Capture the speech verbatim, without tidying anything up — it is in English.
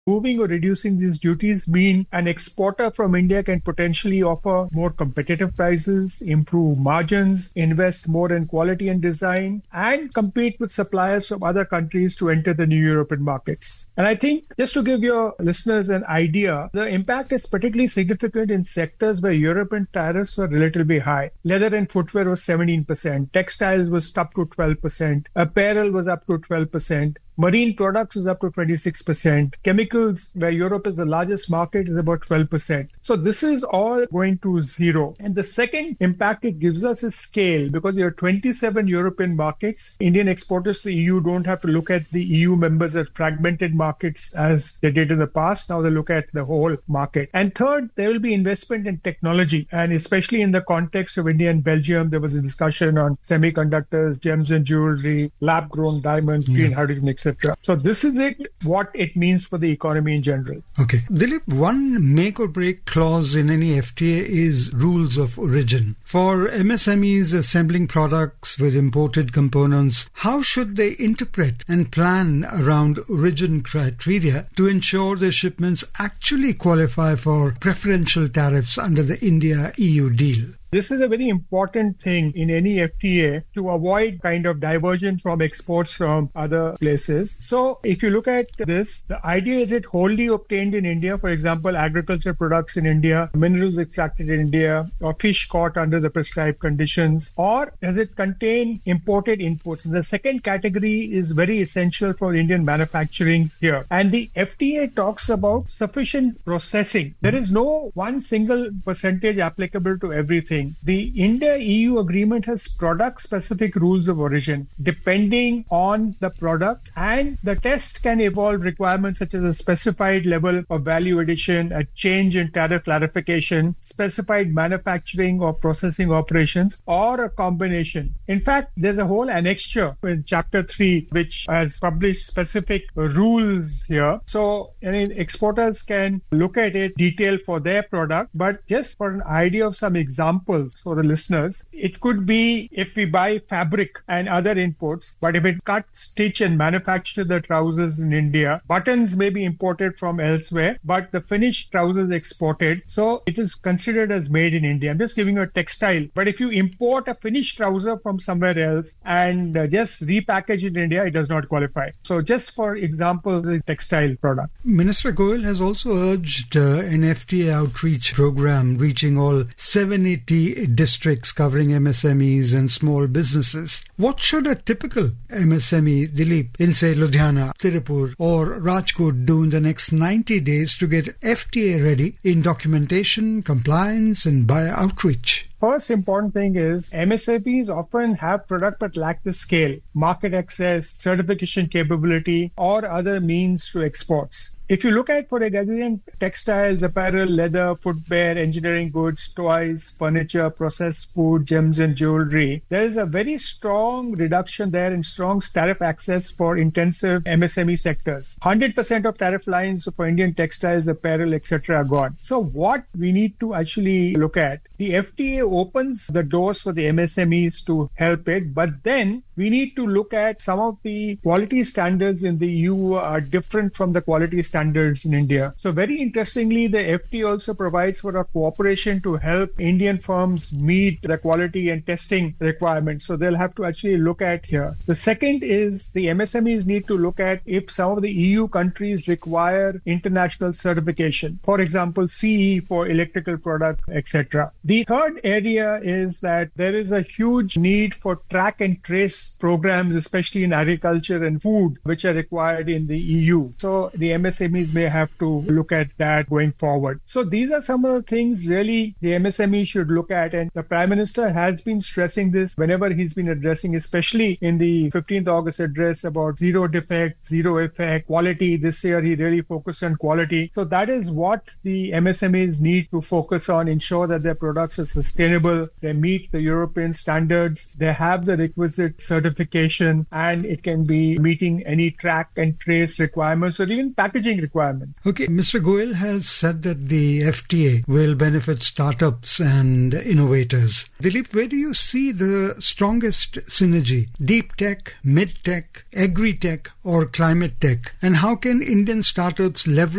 Removing or reducing these duties mean an exporter from India can potentially offer more competitive prices, improve margins, invest more in quality and design, and compete with suppliers from other countries to enter the new European markets. And I think just to give your listeners an idea, the impact is particularly significant in sectors where European tariffs were relatively high. Leather and footwear was seventeen percent, textiles was up to twelve percent, apparel was up to twelve percent, marine products is up to twenty-six percent. Chemicals, where Europe is the largest market, is about twelve percent. So this is all going to zero. And the second impact it gives us is scale, because there are twenty-seven European markets. Indian exporters to the E U don't have to look at the E U members as fragmented markets as they did in the past. Now they look at the whole market. And third, there will be investment in technology. And especially in the context of India and Belgium, there was a discussion on semiconductors, gems and jewelry, lab-grown diamonds, yeah. green hydrogen, et cetera. So this is it, what it means for the economy in general. Okay. Dilip, one make or break clause in any F T A is rules of origin. For M S M Es assembling products with imported components, how should they interpret and plan around origin criteria to ensure their shipments actually qualify for preferential tariffs under the India-E U deal? This is a very important thing in any F T A to avoid kind of diversion from exports from other places. So if you look at this, the idea is it wholly obtained in India, for example, agriculture products in India, minerals extracted in India, or fish caught under the prescribed conditions, or does it contain imported inputs? The second category is very essential for Indian manufacturing here. And the F T A talks about sufficient processing. There is no one single percentage applicable to everything. The India-E U agreement has product-specific rules of origin depending on the product, and the test can involve requirements such as a specified level of value addition, a change in tariff clarification, specified manufacturing or processing operations, or a combination. In fact, there's a whole annexure in Chapter three which has published specific rules here. So I mean, exporters can look at it detailed for their product, but just for an idea of some examples for the listeners, it could be if we buy fabric and other inputs, but if it cut, stitch and manufacture the trousers in India, buttons may be imported from elsewhere, but the finished trousers exported, so it is considered as made in India. I'm just giving you a textile, but if you import a finished trouser from somewhere else and uh, just repackage it in India, it does not qualify. So just for example, the textile product. Minister Goyal has also urged uh, an F T A outreach program reaching all seven hundred eighty districts covering M S M Es and small businesses. What should a typical M S M E, Dilip, in say Ludhiana, Tirupur or Rajkot do in the next ninety days to get F T A ready in documentation, compliance and by outreach? First important thing is M S M Es often have product but lack the scale, market access, certification capability, or other means to exports. If you look at, for example, textiles, apparel, leather, footwear, engineering goods, toys, furniture, processed food, gems and jewelry, there is a very strong reduction there in strong tariff access for intensive M S M E sectors. one hundred percent of tariff lines for Indian textiles, apparel, et cetera are gone. So what we need to actually look at, the F T A opens the doors for the M S M Es to help it, but then we need to look at some of the quality standards in the E U are different from the quality standards in India. So very interestingly, the F T A also provides for a cooperation to help Indian firms meet the quality and testing requirements. So they'll have to actually look at here. The second is the M S M Es need to look at if some of the E U countries require international certification. For example, C E for electrical product, et cetera. The third area is that there is a huge need for track and trace programs, especially in agriculture and food, which are required in the E U. So the M S M Es may have to look at that going forward. So these are some of the things really the M S M E should look at. And the Prime Minister has been stressing this whenever he's been addressing, especially in the fifteenth of August address about zero defect, zero effect, quality. This year he really focused on quality. So that is what the M S M Es need to focus on, ensure that their products are sustainable, they meet the European standards, they have the requisite certification, and it can be meeting any track and trace requirements or even packaging requirements. Okay, Mister Goyal has said that the F T A will benefit startups and innovators. Dilip, where do you see the strongest synergy? Deep tech, mid tech, agri tech, or climate tech? And how can Indian startups leverage